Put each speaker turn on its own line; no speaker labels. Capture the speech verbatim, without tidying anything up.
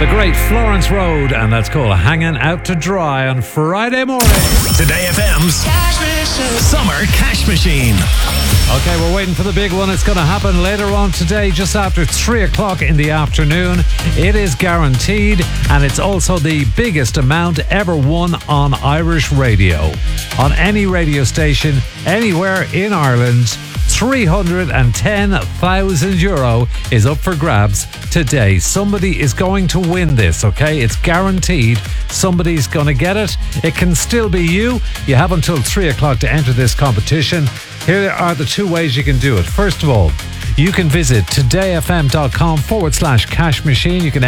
The great Florence Road, and that's called Hanging Out to Dry on Friday morning.
Today F M's Summer Cash Machine.
Okay, we're waiting for the big one. It's going to happen later on today, just after three o'clock in the afternoon. It is guaranteed, and it's also the biggest amount ever won on Irish radio. On any radio station, anywhere in Ireland, three hundred ten thousand euro is up for grabs today. Somebody is going to win this, okay? It's guaranteed. Somebody's going to get it. It can still be you. You have until three o'clock to enter this competition. Here are the two ways you can do it. First of all, you can visit todayfm.com forward slash cash machine. You can